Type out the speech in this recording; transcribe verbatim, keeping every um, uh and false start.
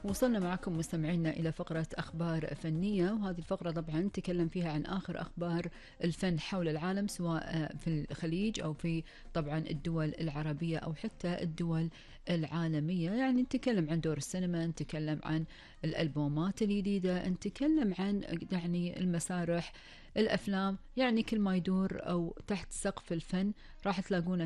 وصلنا معكم مستمعينا إلى فقرة أخبار فنية، وهذه الفقرة طبعا نتكلم فيها عن آخر أخبار الفن حول العالم، سواء في الخليج أو في طبعا الدول العربية أو حتى الدول العالمية. يعني نتكلم عن دور السينما، نتكلم عن الألبومات الجديدة، نتكلم عن يعني المسارح، الأفلام، يعني كل ما يدور أو تحت سقف الفن راح تلاقونه